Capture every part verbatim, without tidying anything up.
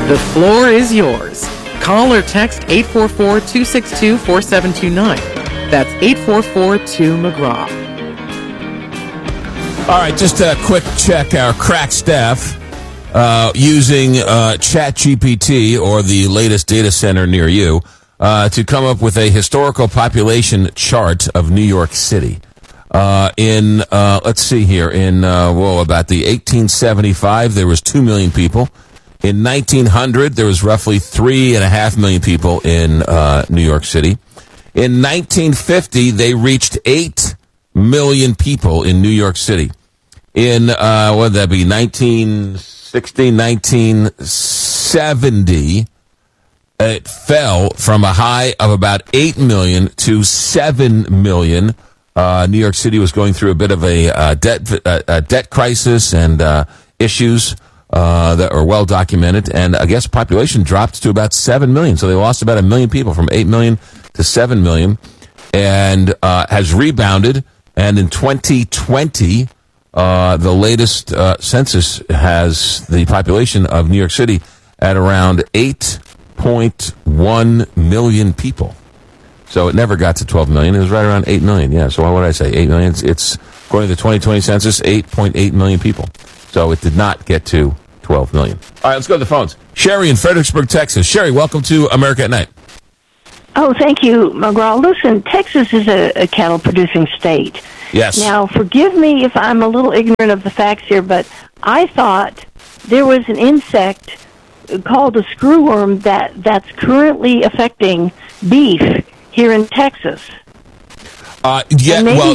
The floor is yours. Call or text eight four four, two six two, four seven two nine. That's eight four four two McGraw. All right, just a quick check. Our crack staff uh, using uh, ChatGPT or the latest data center near you uh, to come up with a historical population chart of New York City. Uh, in, uh, let's see here, in, uh, whoa, about the eighteen seventy-five, there was two million people. In nineteen hundred, there was roughly three and a half million people in uh, New York City. In nineteen fifty, they reached eight million people in New York City. In, uh, what would that be, nineteen sixty, nineteen seventy, it fell from a high of about eight million to seven million. Uh, New York City was going through a bit of a uh, debt uh, a debt crisis and uh, issues uh, that are well documented. And I guess population dropped to about seven million. So they lost about a million people from eight million to seven million, and uh, has rebounded. And in twenty twenty, uh, the latest uh, census has the population of New York City at around eight point one million people. So it never got to twelve million. It was right around eight million. Yeah, so what would I say? eight million. It's, it's according to the twenty twenty census, eight point eight million people. So it did not get to twelve million. All right, let's go to the phones. Sherry in Fredericksburg, Texas. Sherry, welcome to America at Night. Oh, thank you, McGraw. Listen, Texas is a, a cattle-producing state. Yes. Now, forgive me if I'm a little ignorant of the facts here, but I thought there was an insect called a screwworm that, that's currently affecting beef here in Texas. Uh, yeah, well,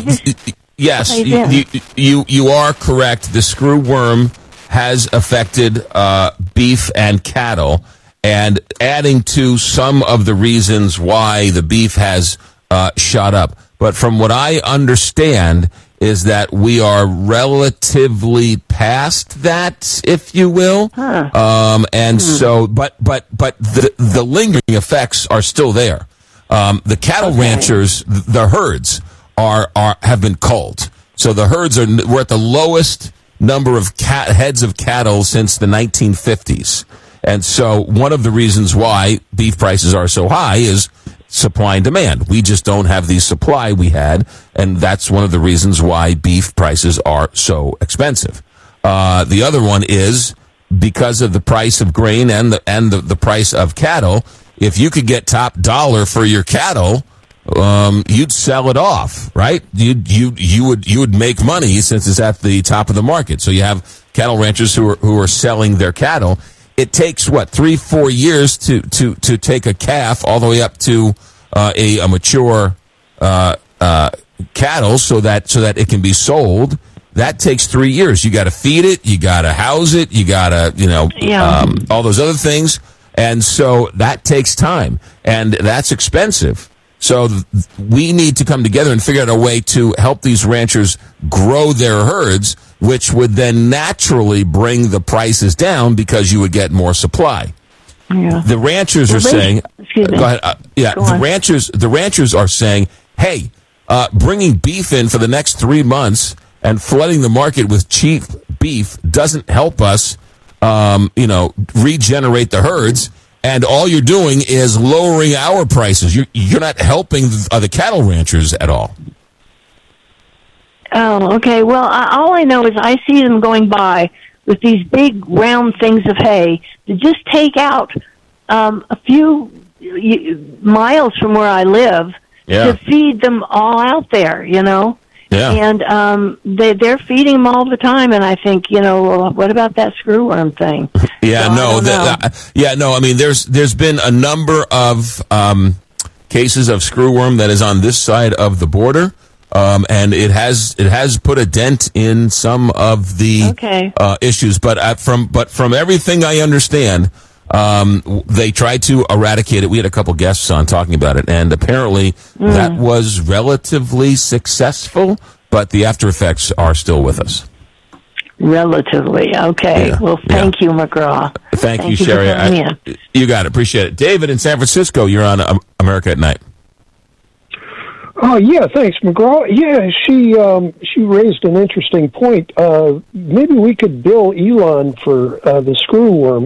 yes, you, you, you, you are correct. The screwworm has affected uh, beef and cattle, and adding to some of the reasons why the beef has uh, shot up. But from what I understand is that we are relatively past that, if you will. Huh. Um, and hmm. so, but but but the the lingering effects are still there. Um, the cattle okay. ranchers, the herds are are have been culled. So the herds are we're at the lowest number of cat, heads of cattle since the nineteen fifties. And so one of the reasons why beef prices are so high is supply and demand. We just don't have the supply we had, and that's one of the reasons why beef prices are so expensive. Uh, the other one is because of the price of grain and the and the, the price of cattle. If you could get top dollar for your cattle, um, you'd sell it off, right? You you you would you would make money since it's at the top of the market. So you have cattle ranchers who are who are selling their cattle. It takes, what, three, four years to, to, to take a calf all the way up to uh, a, a mature uh, uh, cattle so that so that it can be sold. That takes three years. You got to feed it. You got to house it. You got to, you know, yeah. um, all those other things. And so that takes time, and that's expensive. So th- we need to come together and figure out a way to help these ranchers grow their herds, which would then naturally bring the prices down because you would get more supply. Yeah. The ranchers well, are they, saying, excuse me. go ahead. Uh, yeah, go the on. ranchers, the ranchers are saying, hey, uh, bringing beef in for the next three months and flooding the market with cheap beef doesn't help us, um, you know, regenerate the herds. And all you're doing is lowering our prices. You're, you're not helping the, uh, the cattle ranchers at all. Oh, okay. Well, I, all I know is I see them going by with these big round things of hay to just take out um, a few y- miles from where I live yeah. to feed them all out there, you know? Yeah. And um, they, they're feeding them all the time, and I think, you know, well, what about that screwworm thing? Yeah, so no, the, uh, yeah, no. I mean, there's there's been a number of um, cases of screwworm that is on this side of the border, um, and it has it has put a dent in some of the okay. uh, issues. But uh, from but from everything I understand, um, they tried to eradicate it. We had a couple guests on talking about it, and apparently mm. that was relatively successful. But the after effects are still with us. Relatively. Okay. Yeah. Well, thank yeah. you, McGraw. Thank, thank you, you Sherry. I, you got it. Appreciate it. David in San Francisco, you're on um, America at Night. Oh, yeah, thanks, McGraw. Yeah, she um, she raised an interesting point. Uh, maybe we could bill Elon for uh, the screwworm,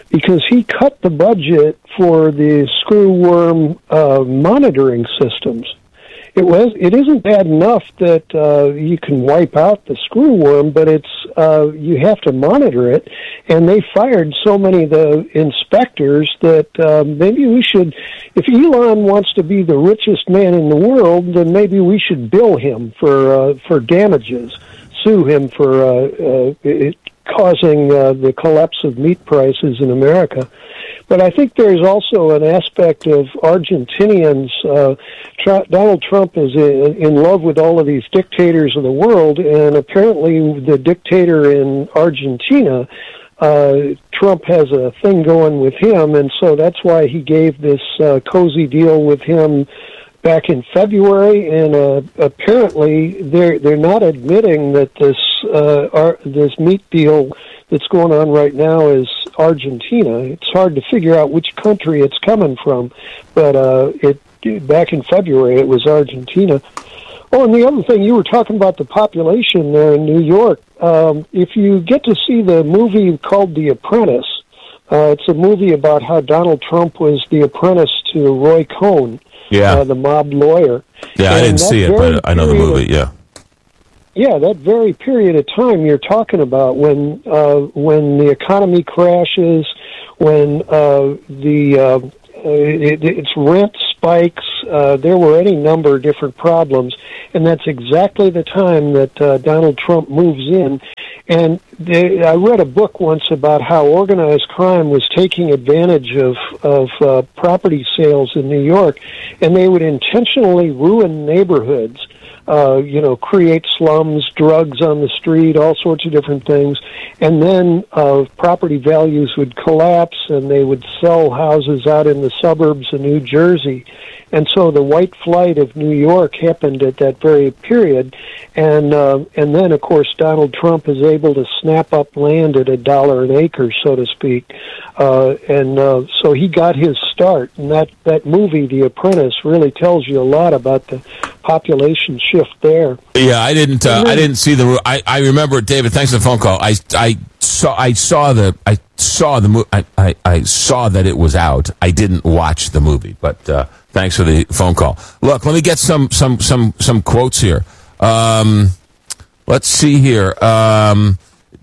because he cut the budget for the screwworm uh, monitoring systems. It was. It isn't bad enough that uh, you can wipe out the screwworm, but it's uh, you have to monitor it. And they fired so many of the inspectors that uh, maybe we should, if Elon wants to be the richest man in the world, then maybe we should bill him for uh, for damages, sue him for uh, uh, it, causing uh, the collapse of meat prices in America. But I think there's also an aspect of Argentinians. Uh, Tr- Donald Trump is in, in love with all of these dictators of the world, and apparently the dictator in Argentina, uh, Trump has a thing going with him, and so that's why he gave this uh, cozy deal with him back in February, and uh, apparently they're they're not admitting that this uh, ar- this meat deal that's going on right now is Argentina. It's hard to figure out which country it's coming from, but uh, it back in February it was Argentina. Oh, and the other thing, you were talking about the population there in New York. Um, if you get to see the movie called The Apprentice, uh, it's a movie about how Donald Trump was the apprentice to Roy Cohn. Yeah, uh, the mob lawyer. Yeah, and I didn't see it, but I know the movie. Of, yeah, yeah, that very period of time you're talking about when uh, when the economy crashes, when uh, the uh, it, it's rent spikes. Uh, there were any number of different problems, and that's exactly the time that uh, Donald Trump moves in. And they, I read a book once about how organized crime was taking advantage of of uh, property sales in New York, and they would intentionally ruin neighborhoods. Uh, you know, create slums, drugs on the street, all sorts of different things. And then uh, property values would collapse and they would sell houses out in the suburbs of New Jersey. And so the white flight of New York happened at that very period. And uh, and then, of course, Donald Trump is able to snap up land at a dollar an acre, so to speak. Uh, and uh, so he got his start. And that, that movie, The Apprentice, really tells you a lot about the population shift there. Yeah, I didn't. Uh, I didn't see the. I, I remember, David. Thanks for the phone call. I, I saw. I saw the. I saw the. Mo- I, I I saw that it was out. I didn't watch the movie, but uh, thanks for the phone call. Look, let me get some some some some quotes here. Um, let's see here. Um,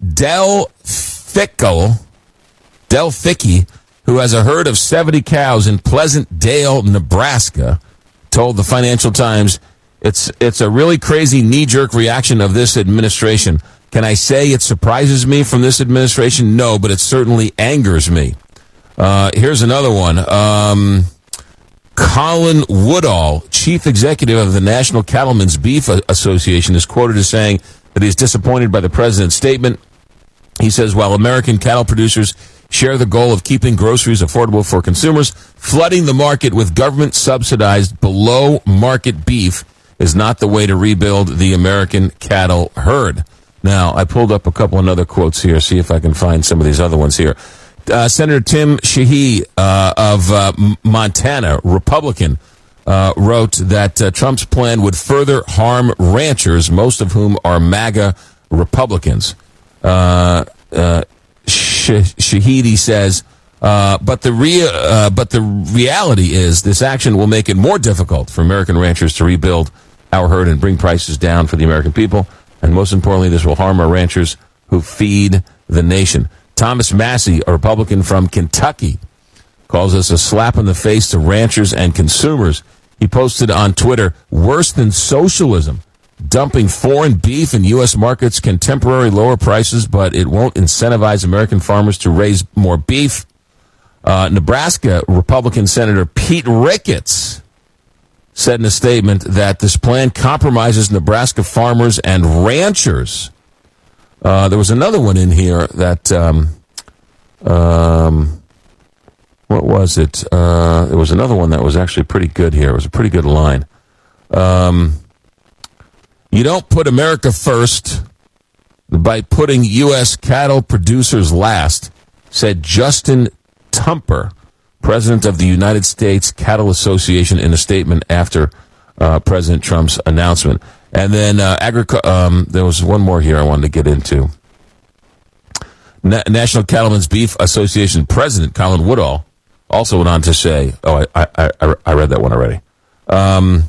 Del Fickle, Del Fickey, who has a herd of seventy cows in Pleasant Dale, Nebraska, told the Financial Times, It's it's a really crazy knee-jerk reaction of this administration. Can I say it surprises me from this administration? No, but it certainly angers me. Uh, here's another one. Um, Colin Woodall, chief executive of the National Cattlemen's Beef Association, is quoted as saying that he's disappointed by the president's statement. He says, while American cattle producers share the goal of keeping groceries affordable for consumers, flooding the market with government-subsidized below-market beef is not the way to rebuild the American cattle herd. Now, I pulled up a couple of other quotes here, see if I can find some of these other ones here. Uh, Senator Tim Sheehy uh, of uh, Montana, Republican, uh, wrote that uh, Trump's plan would further harm ranchers, most of whom are MAGA Republicans. Uh, uh, Shahidi says, uh, but the rea- uh, but the reality is this action will make it more difficult for American ranchers to rebuild our herd and bring prices down for the American people. And most importantly, this will harm our ranchers who feed the nation. Thomas Massey, a Republican from Kentucky, calls us a slap in the face to ranchers and consumers. He posted on Twitter, worse than socialism. Dumping foreign beef in U S markets can temporarily lower prices, but it won't incentivize American farmers to raise more beef. Uh, Nebraska Republican Senator Pete Ricketts said in a statement that this plan compromises Nebraska farmers and ranchers. Uh, there was another one in here that, um, um, what was it? Uh, there was another one that was actually pretty good here. It was a pretty good line. Um, You don't put America first by putting U S cattle producers last, said Justin Tumper, president of the United States Cattle Association, in a statement after uh, President Trump's announcement. And then uh, agric- um, there was one more here I wanted to get into. Na- National Cattlemen's Beef Association President Colin Woodall also went on to say, oh, I, I, I, I read that one already. Um,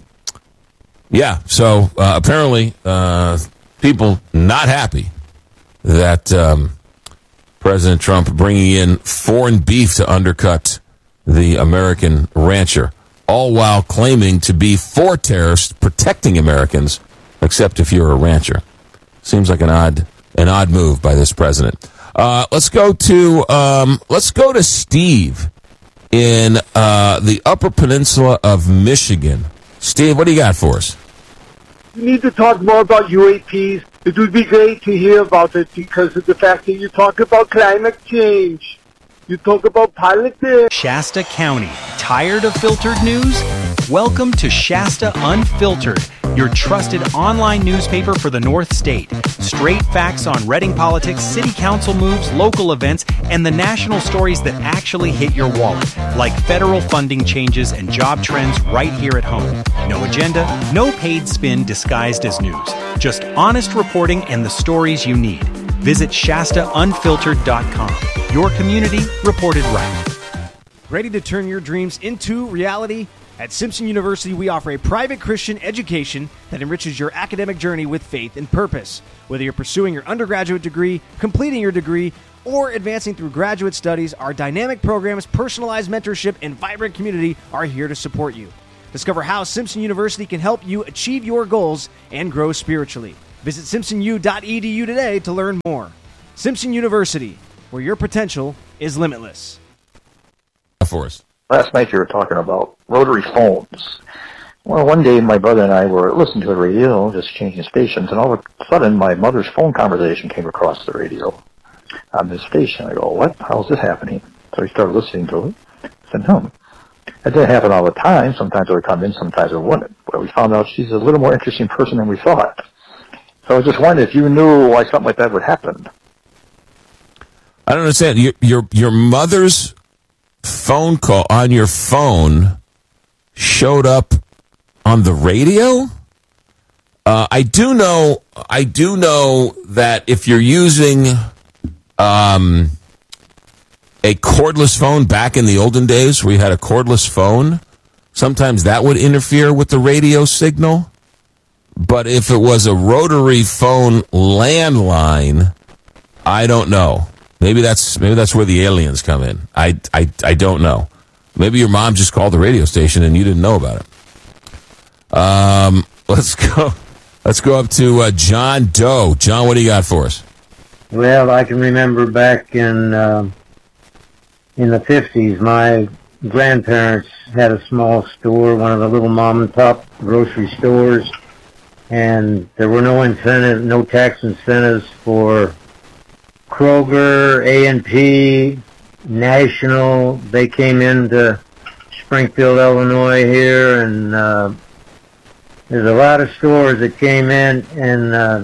yeah, so uh, apparently uh, people not happy that um, President Trump bringing in foreign beef to undercut the American rancher, all while claiming to be for tariffs protecting Americans, except if you're a rancher. Seems like an odd an odd move by this president. Uh, let's go to um, let's go to Steve in uh, the Upper Peninsula of Michigan. Steve, what do you got for us? You need to talk more about U A Ps. It would be great to hear about it because of the fact that you talk about climate change. You talk about politics. Shasta County. Tired of filtered news? Welcome to Shasta Unfiltered, your trusted online newspaper for the North State. Straight facts on Reading politics, city council moves, local events, and the national stories that actually hit your wallet, like federal funding changes and job trends right here at home. No agenda, no paid spin disguised as news. Just honest reporting and the stories you need. Visit Shasta Unfiltered dot com. Your community reported right. Ready to turn your dreams into reality? At Simpson University, we offer a private Christian education that enriches your academic journey with faith and purpose. Whether you're pursuing your undergraduate degree, completing your degree, or advancing through graduate studies, our dynamic programs, personalized mentorship, and vibrant community are here to support you. Discover how Simpson University can help you achieve your goals and grow spiritually. Visit simpson u dot e d u today to learn more. Simpson University, where your potential is limitless. For us. Last night you were talking about rotary phones. Well, one day my brother and I were listening to the radio, just changing stations, and all of a sudden my mother's phone conversation came across the radio on this station. I go, what? How's this happening? So we started listening to it. I said, no. It didn't happen all the time. Sometimes it would come in, sometimes it wouldn't. But we found out she's a little more interesting person than we thought. So I just wondered if you knew why something like that would happen. I don't understand. Your your, your mother's phone call on your phone showed up on the radio? Uh, I do know. I do know that if you're using um, a cordless phone back in the olden days, where you had a cordless phone, sometimes that would interfere with the radio signal. But if it was a rotary phone landline, I don't know. Maybe that's maybe that's where the aliens come in. I, I, I don't know. Maybe your mom just called the radio station and you didn't know about it. Um, let's go. Let's go up to uh, John Doe. John, what do you got for us? Well, I can remember back in uh, in the fifties, my grandparents had a small store, one of the little mom and pop grocery stores. And there were no incentives, no tax incentives for Kroger, A and P, National. They came into Springfield, Illinois here, and uh, there's a lot of stores that came in and uh,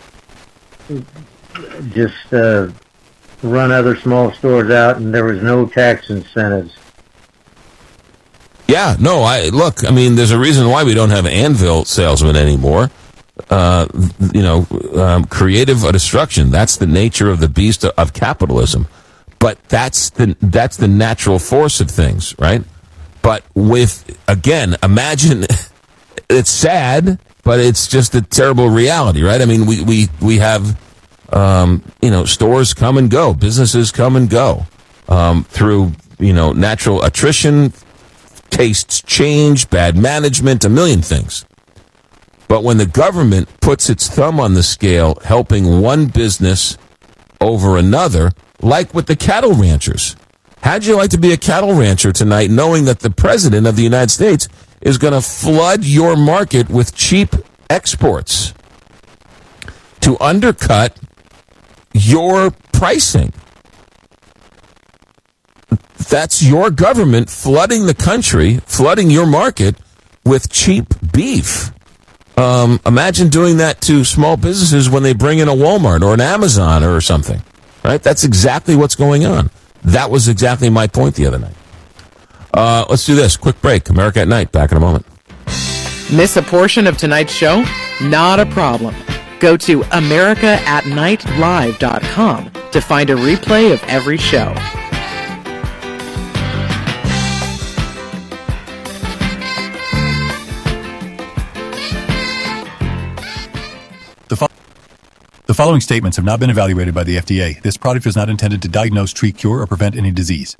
just uh, run other small stores out, and there was no tax incentives. Yeah, no, I look, I mean, there's a reason why we don't have Anvil salesmen anymore. Uh, you know, um, creative destruction. That's the nature of the beast of capitalism. But that's the that's the natural force of things, right? But with, again, imagine, it's sad, but it's just a terrible reality, right? I mean, we, we, we have, um, you know, stores come and go, businesses come and go um, through, you know, natural attrition, tastes change, bad management, a million things. But when the government puts its thumb on the scale, helping one business over another, like with the cattle ranchers. How'd you like to be a cattle rancher tonight, knowing that the president of the United States is going to flood your market with cheap exports to undercut your pricing? That's your government flooding the country, flooding your market with cheap beef. Um, imagine doing that to small businesses when they bring in a Walmart or an Amazon or something, right? That's exactly what's going on. That was exactly my point the other night. Uh, let's do this. Quick break. America at Night. Back in a moment. Miss a portion of tonight's show? Not a problem. Go to america at night live dot com to find a replay of every show. The, fo- the following statements have not been evaluated by the F D A. This product is not intended to diagnose, treat, cure, or prevent any disease.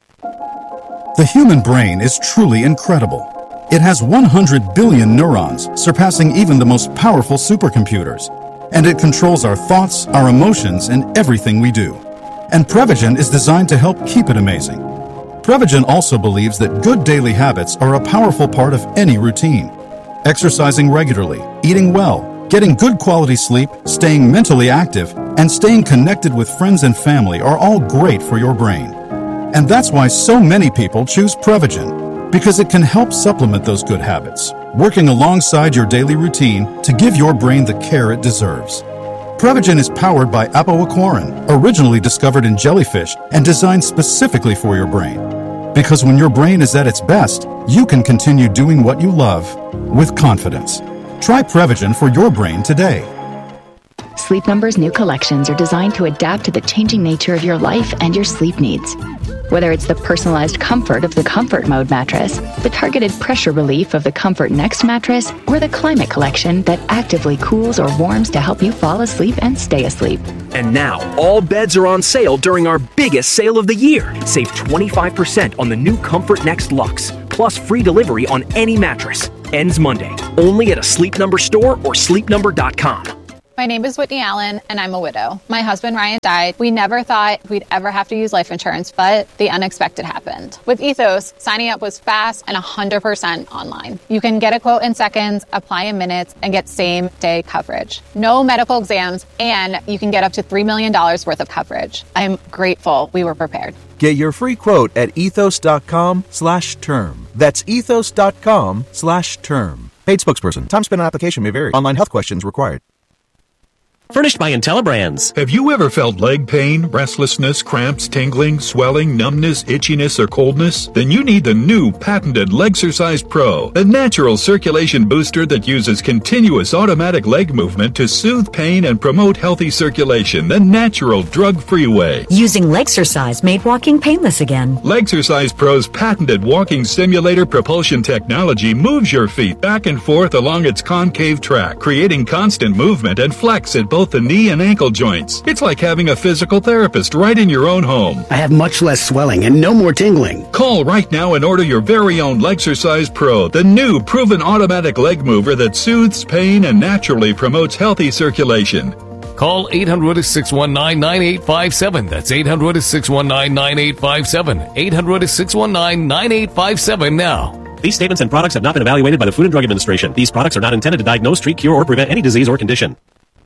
The human brain is truly incredible. It has one hundred billion neurons, surpassing even the most powerful supercomputers. And it controls our thoughts, our emotions, and everything we do. And Prevagen is designed to help keep it amazing. Prevagen also believes that good daily habits are a powerful part of any routine. Exercising regularly, eating well, getting good quality sleep, staying mentally active, and staying connected with friends and family are all great for your brain. And that's why so many people choose Prevagen, because it can help supplement those good habits, working alongside your daily routine to give your brain the care it deserves. Prevagen is powered by apoaquarin, originally discovered in jellyfish and designed specifically for your brain. Because when your brain is at its best, you can continue doing what you love with confidence. Try Prevagen for your brain today. Sleep Number's new collections are designed to adapt to the changing nature of your life and your sleep needs. Whether it's the personalized comfort of the Comfort Mode mattress, the targeted pressure relief of the Comfort Next mattress, or the Climate Collection that actively cools or warms to help you fall asleep and stay asleep. And now, all beds are on sale during our biggest sale of the year. Save twenty-five percent on the new Comfort Next Luxe, plus free delivery on any mattress. Ends Monday, only at a Sleep Number store or sleep number dot com. My name is Whitney Allen, and I'm a widow. My husband, Ryan, died. We never thought we'd ever have to use life insurance, but the unexpected happened. With Ethos, signing up was fast and one hundred percent online. You can get a quote in seconds, apply in minutes, and get same-day coverage. No medical exams, and you can get up to three million dollars worth of coverage. I'm grateful we were prepared. Get your free quote at ethos.com slash term. That's ethos.com slash term. Paid spokesperson. Time spent on application may vary. Online health questions required. Furnished by IntelliBrands. Have you ever felt leg pain, restlessness, cramps, tingling, swelling, numbness, itchiness, or coldness? Then you need the new patented Legsercise Pro, a natural circulation booster that uses continuous automatic leg movement to soothe pain and promote healthy circulation the natural drug-free way. Using Legsercise made walking painless again. Legsercise Pro's patented walking simulator propulsion technology moves your feet back and forth along its concave track, creating constant movement and flex at both the knee and ankle joints. It's like having a physical therapist right in your own home. I have much less swelling and no more tingling. Call right now and order your very own Legsercise Pro, the new proven automatic leg mover that soothes pain and naturally promotes healthy circulation. Call eight hundred, six one nine, nine eight five seven. That's eight hundred, six one nine, nine eight five seven. eight hundred, six one nine, nine eight five seven now. These statements and products have not been evaluated by the Food and Drug Administration. These products are not intended to diagnose, treat, cure, or prevent any disease or condition.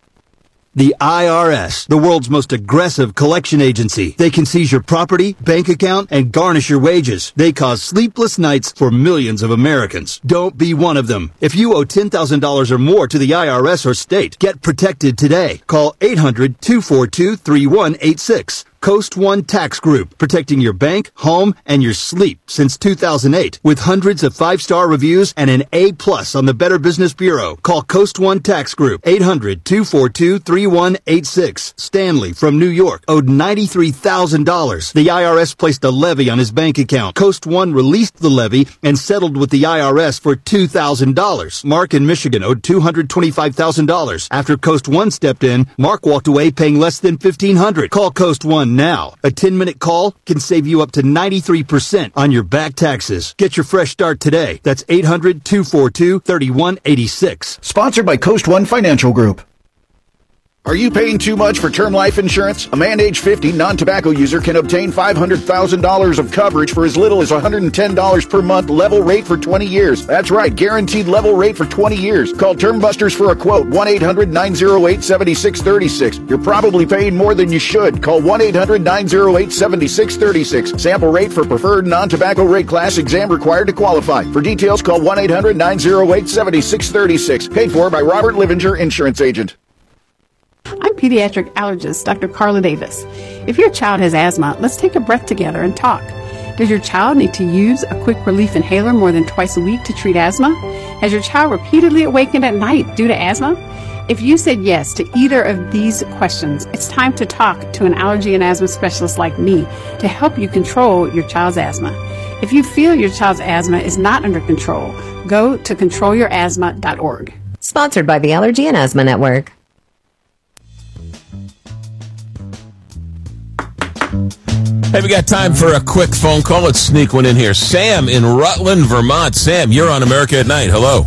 The I R S, the world's most aggressive collection agency. They can seize your property, bank account, and garnish your wages. They cause sleepless nights for millions of Americans. Don't be one of them. If you owe ten thousand dollars or more to the I R S or state, get protected today. Call eight hundred, two four two, three one eight six. Coast One Tax Group, protecting your bank, home, and your sleep since two thousand eight. With hundreds of five-star reviews and an A plus on the Better Business Bureau. Call Coast One Tax Group, eight hundred, two four two, three one eight six. Stanley from New York owed ninety-three thousand dollars. The I R S placed a levy on his bank account. Coast One released the levy and settled with the I R S for two thousand dollars. Mark in Michigan owed two hundred twenty-five thousand dollars. After Coast One stepped in, Mark walked away paying less than fifteen hundred dollars. Call Coast One now. A ten-minute call can save you up to ninety-three percent on your back taxes. Get your fresh start today. That's eight hundred, two four two, three one eight six. Sponsored by Coast One Financial Group. Are you paying too much for term life insurance? A man age fifty, non-tobacco user can obtain five hundred thousand dollars of coverage for as little as one hundred ten dollars per month, level rate for twenty years. That's right, guaranteed level rate for twenty years. Call Term Busters for a quote, one eight hundred, nine oh eight, seven six three six. You're probably paying more than you should. Call one eight hundred, nine oh eight, seven six three six. Sample rate for preferred non-tobacco rate class, exam required to qualify. For details, call one eight hundred, nine oh eight, seven six three six. Paid for by Robert Livinger, Insurance Agent. I'm pediatric allergist Doctor Carla Davis. If your child has asthma, let's take a breath together and talk. Does your child need to use a quick relief inhaler more than twice a week to treat asthma? Has your child repeatedly awakened at night due to asthma? If you said yes to either of these questions, it's time to talk to an allergy and asthma specialist like me to help you control your child's asthma. If you feel your child's asthma is not under control, go to control your asthma dot org. Sponsored by the Allergy and Asthma Network. Hey, we got time for a quick phone call. Let's sneak one in here. Sam in Rutland, Vermont. Sam, you're on America at Night. Hello.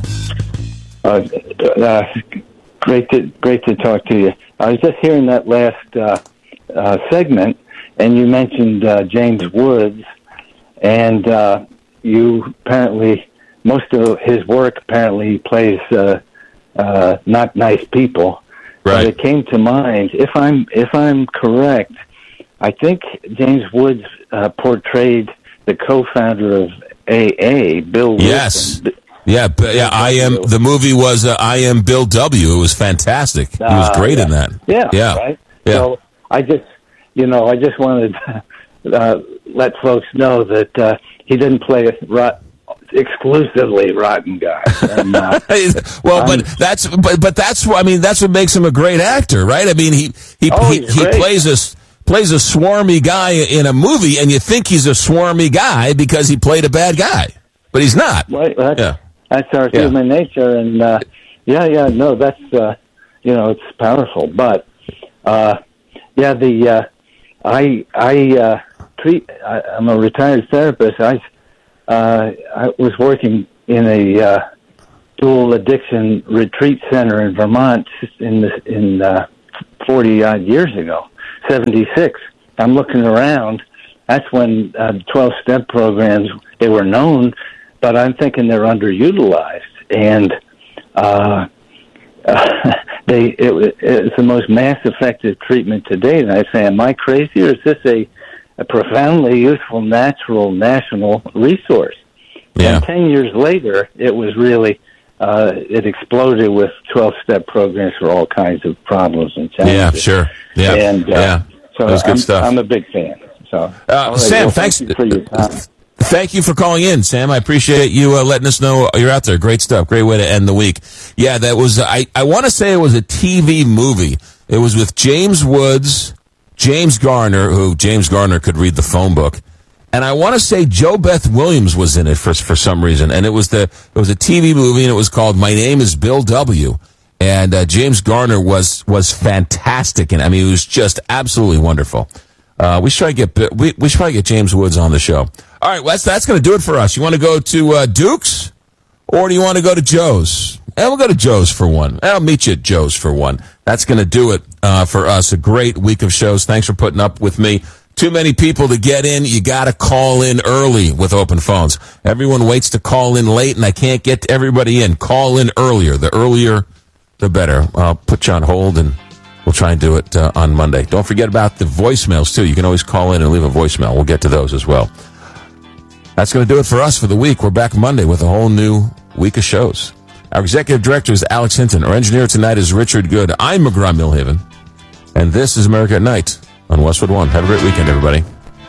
Uh, uh, great to great to talk to you. I was just hearing that last uh, uh, segment, and you mentioned uh, James Woods, and uh, you apparently most of his work apparently plays uh, uh, not nice people. Right. But it came to mind. If I'm if I'm correct, I think James Woods uh, portrayed the co-founder of A A, Bill Wilson. Yes. Yeah, b- yeah. I am. The movie was uh, I Am Bill W. It was fantastic. He was great uh, yeah. in that. Yeah, yeah, right. yeah. So I just, you know, I just wanted to uh, let folks know that uh, he didn't play a rot- exclusively rotten guy. And, uh, well, I'm- but that's but but that's what I mean. That's what makes him a great actor, right? I mean, he he Oh, he, he's he great. plays a plays a swarmy guy in a movie, and you think he's a swarmy guy because he played a bad guy, but he's not. Right, that's, Yeah. that's our Yeah. human nature, and uh, yeah, yeah, no, that's uh, you know, it's powerful. But uh, yeah, the uh, I I uh, treat. I, I'm a retired therapist. I uh, I was working in a uh, dual addiction retreat center in Vermont in the, in uh, forty odd years ago, seventy-six. I'm looking around. That's when uh, twelve-step programs, they were known, but I'm thinking they're underutilized. And uh, uh, they it, it's the most mass-effective treatment to date. And I say, am I crazy, or is this a, a profoundly useful, natural, national resource? Yeah. And ten years later, it was really, uh, it exploded with twelve-step programs for all kinds of problems and challenges. Yeah, sure. Yeah, And, uh, yeah. So That was good I'm, stuff. I'm a big fan. So, Uh, all right, Sam, well, thanks thank you for your time. Thank you for calling in, Sam. I appreciate you uh, letting us know you're out there. Great stuff. Great way to end the week. Yeah, that was, I, I want to say it was a T V movie. It was with James Woods, James Garner, who James Garner could read the phone book. And I want to say Jo Beth Williams was in it for for some reason. And it was the it was a T V movie, and it was called My Name is Bill W. And uh, James Garner was was fantastic, and I mean, it was just absolutely wonderful. Uh, we should try to get Bi- we we should probably get James Woods on the show. All right, well, that's that's going to do it for us. You want to go to uh, Duke's, or do you want to go to Joe's? And we'll go to Joe's for one. I'll meet you at Joe's for one. That's going to do it uh, for us. A great week of shows. Thanks for putting up with me. Too many people to get in. You got to call in early with open phones. Everyone waits to call in late, and I can't get everybody in. Call in earlier. The earlier, the better. I'll put you on hold, and we'll try and do it uh, on Monday. Don't forget about the voicemails, too. You can always call in and leave a voicemail. We'll get to those as well. That's going to do it for us for the week. We're back Monday with a whole new week of shows. Our executive director is Alex Hinton. Our engineer tonight is Richard Good. I'm McGraw Milhaven, and this is America at Night on Westwood One. Have a great weekend, everybody.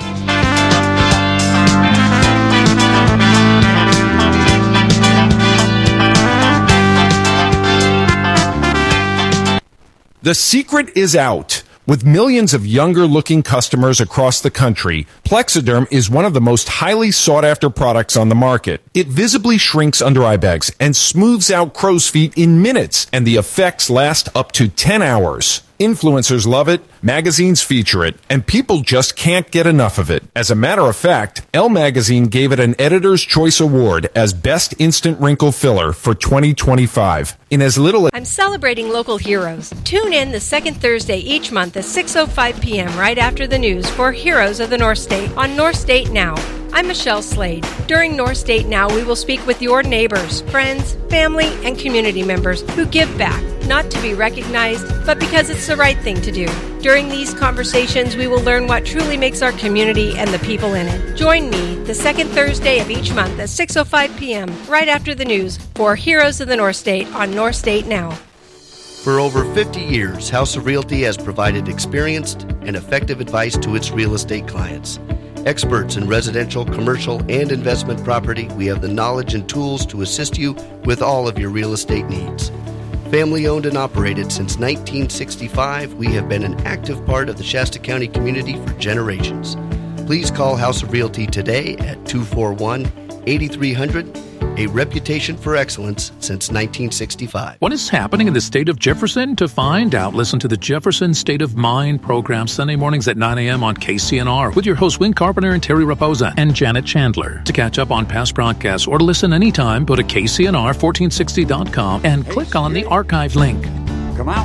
The secret is out. With millions of younger-looking customers across the country, Plexiderm is one of the most highly sought-after products on the market. It visibly shrinks under eye bags and smooths out crow's feet in minutes, and the effects last up to ten hours. Influencers love it, magazines feature it, and people just can't get enough of it. As a matter of fact, Elle Magazine gave it an Editor's Choice Award as Best Instant Wrinkle Filler for twenty twenty-five. In as little as... I'm celebrating local heroes. Tune in the second Thursday each month at six oh five p.m. right after the news for Heroes of the North State on North State Now. I'm Michelle Slade. During North State Now, we will speak with your neighbors, friends, family, and community members who give back, not to be recognized, but because it's the right thing to do. During these conversations, we will learn what truly makes our community and the people in it. Join me the second Thursday of each month at six oh five p.m. right after the news for Heroes of the North State on North State Now. For over fifty years, House of Realty has provided experienced and effective advice to its real estate clients. Experts in residential, commercial, and investment property, we have the knowledge and tools to assist you with all of your real estate needs. Family owned and operated since nineteen sixty-five, we have been an active part of the Shasta County community for generations. Please call House of Realty today at two four one, eight three hundred, a reputation for excellence since nineteen sixty-five. What is happening in the state of Jefferson? To find out, listen to the Jefferson State of Mind program Sunday mornings at nine a.m. on K C N R with your hosts Win Carpenter and Terry Raposa and Janet Chandler. To catch up on past broadcasts or to listen anytime, go to K C N R fourteen sixty dot com and click on the archive link. Come out.